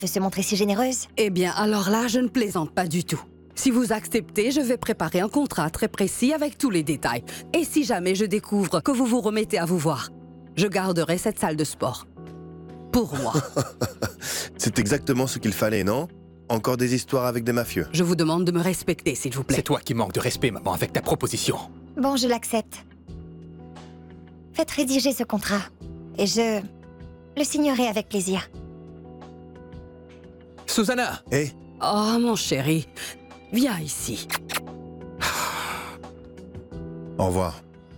peut se montrer si généreuse. Eh bien, alors là, je ne plaisante pas du tout. Si vous acceptez, je vais préparer un contrat très précis avec tous les détails. Et si jamais je découvre que vous vous remettez à vous voir, je garderai cette salle de sport. Pour moi. C'est exactement ce qu'il fallait, non? Encore des histoires avec des mafieux. Je vous demande de me respecter, s'il vous plaît. C'est toi qui manques de respect, maman, avec ta proposition. Bon, je l'accepte. Faites rédiger ce contrat. Et je le signerai avec plaisir. Susanna! Hé, Oh, mon chéri, viens ici. au revoir.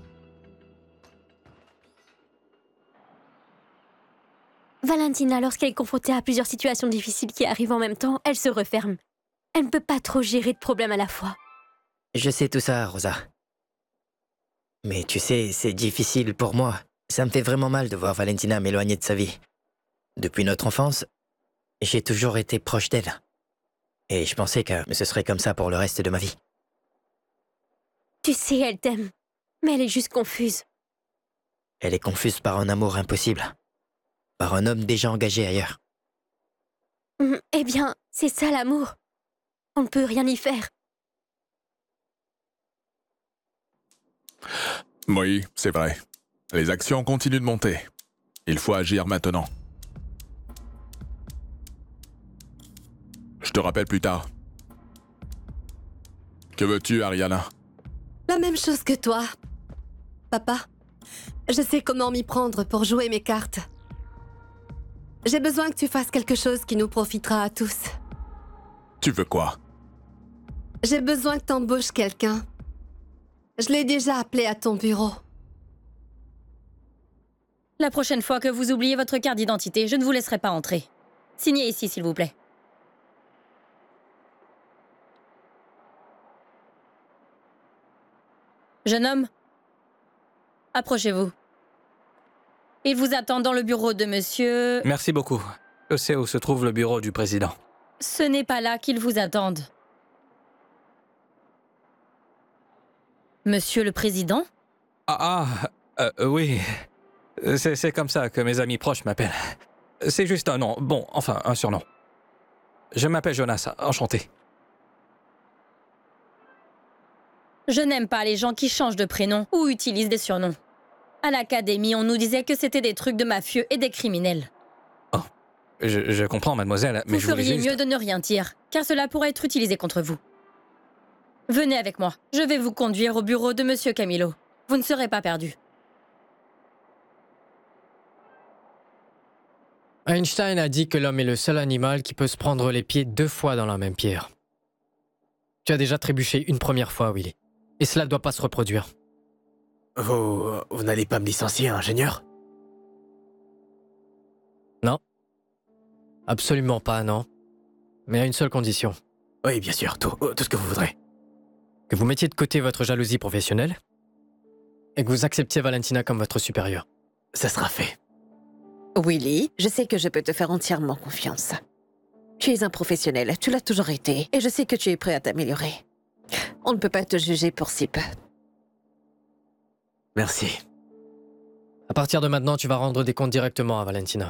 Valentina, lorsqu'elle est confrontée à plusieurs situations difficiles qui arrivent en même temps, elle se referme. Elle ne peut pas trop gérer de problèmes à la fois. Je sais tout ça, Rosa. Mais tu sais, c'est difficile pour moi. Ça me fait vraiment mal de voir Valentina m'éloigner de sa vie. Depuis notre enfance, j'ai toujours été proche d'elle. Et je pensais que ce serait comme ça pour le reste de ma vie. Tu sais, elle t'aime, mais elle est juste confuse. Elle est confuse par un amour impossible. Par un homme déjà engagé ailleurs. Eh bien, c'est ça l'amour. On ne peut rien y faire. Oui, c'est vrai. Les actions continuent de monter. Il faut agir maintenant. Je te rappelle plus tard. Que veux-tu, Ariana? La même chose que toi. Papa, je sais comment m'y prendre pour jouer mes cartes. J'ai besoin que tu fasses quelque chose qui nous profitera à tous. Tu veux quoi? J'ai besoin que t'embauches quelqu'un. Je l'ai déjà appelé à ton bureau. La prochaine fois que vous oubliez votre carte d'identité, je ne vous laisserai pas entrer. Signez ici, s'il vous plaît. Jeune homme, approchez-vous. Il vous attend dans le bureau de monsieur... Merci beaucoup. Je sais où se trouve le bureau du président. Ce n'est pas là qu'ils vous attendent. Monsieur le président? Oui. C'est comme ça que mes amis proches m'appellent. C'est juste un nom. Bon, enfin, un surnom. Je m'appelle Jonas, enchanté. Je n'aime pas les gens qui changent de prénom ou utilisent des surnoms. À l'académie, on nous disait que c'était des trucs de mafieux et des criminels. Oh, je comprends, mademoiselle, mais vous feriez mieux de ne rien dire, car cela pourrait être utilisé contre vous. Venez avec moi. Je vais vous conduire au bureau de monsieur Camillo. Vous ne serez pas perdu. Einstein a dit que l'homme est le seul animal qui peut se prendre les pieds 2 fois dans la même pierre. Tu as déjà trébuché une première fois, Willy. Et cela ne doit pas se reproduire. Vous n'allez pas me licencier, ingénieur? Non. Absolument pas, non. Mais à une seule condition. Oui, bien sûr, tout ce que vous voudrez. Que vous mettiez de côté votre jalousie professionnelle et que vous acceptiez Valentina comme votre supérieure. Ça sera fait. Willy, je sais que je peux te faire entièrement confiance. Tu es un professionnel, tu l'as toujours été, et je sais que tu es prêt à t'améliorer. On ne peut pas te juger pour si peu. Merci. À partir de maintenant, tu vas rendre des comptes directement à Valentina.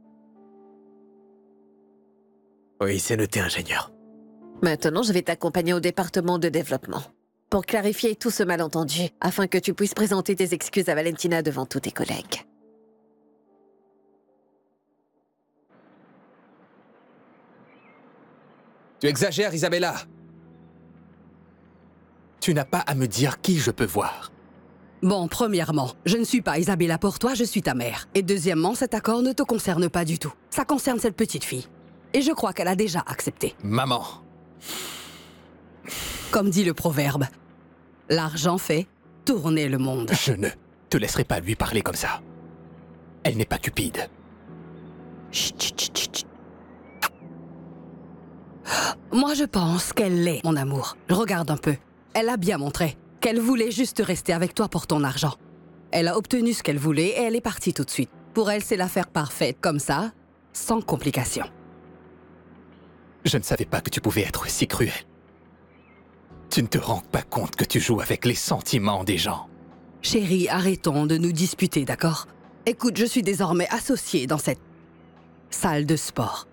Oui, c'est noté, ingénieur. Maintenant, je vais t'accompagner au département de développement pour clarifier tout ce malentendu, afin que tu puisses présenter tes excuses à Valentina devant tous tes collègues. Tu exagères, Isabella. Tu n'as pas à me dire qui je peux voir. Bon, premièrement, je ne suis pas Isabella pour toi, je suis ta mère. Et deuxièmement, cet accord ne te concerne pas du tout. Ça concerne cette petite fille. Et je crois qu'elle a déjà accepté. Maman. Comme dit le proverbe, l'argent fait tourner le monde. Je ne te laisserai pas lui parler comme ça. Elle n'est pas cupide. Chut, chut, chut, chut. Moi, je pense qu'elle l'est, mon amour. Regarde un peu. Elle a bien montré qu'elle voulait juste rester avec toi pour ton argent. Elle a obtenu ce qu'elle voulait et elle est partie tout de suite. Pour elle, c'est l'affaire parfaite, comme ça, sans complications. Je ne savais pas que tu pouvais être si cruel. Tu ne te rends pas compte que tu joues avec les sentiments des gens. Chérie, arrêtons de nous disputer, d'accord? Écoute, je suis désormais associée dans cette salle de sport.